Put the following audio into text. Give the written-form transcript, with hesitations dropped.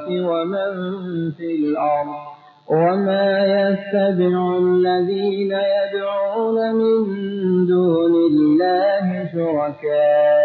ومن في الأرض وما يتبع الذين يدعون من دون الله شركاء